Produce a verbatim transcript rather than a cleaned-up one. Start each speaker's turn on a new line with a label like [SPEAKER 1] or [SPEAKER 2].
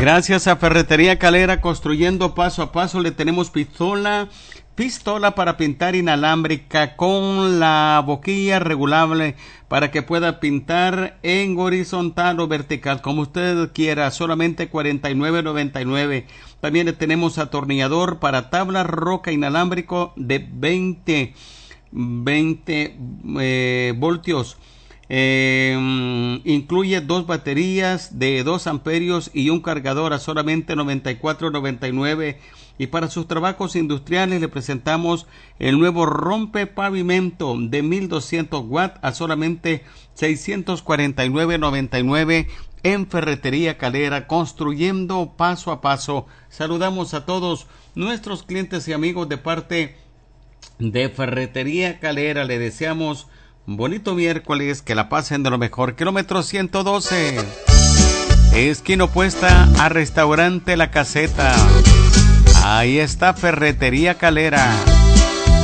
[SPEAKER 1] Gracias a Ferretería Calera, construyendo paso a paso. Le tenemos pistola, pistola para pintar inalámbrica con la boquilla regulable para que pueda pintar en horizontal o vertical, como usted quiera, solamente cuarenta y nueve noventa y nueve. También le tenemos atornillador para tabla roca inalámbrico de veinte eh, voltios. Eh, incluye dos baterías de dos amperios y un cargador a solamente noventa y cuatro noventa y nueve. Y para sus trabajos industriales le presentamos el nuevo rompe pavimento de mil doscientos watts a solamente seiscientos cuarenta y nueve noventa y nueve en Ferretería Calera, construyendo paso a paso. Saludamos a todos nuestros clientes y amigos de parte de Ferretería Calera. Le deseamos bonito miércoles, que la pasen de lo mejor. Kilómetro ciento doce, esquina opuesta a Restaurante La Caseta. Ahí está Ferretería Calera.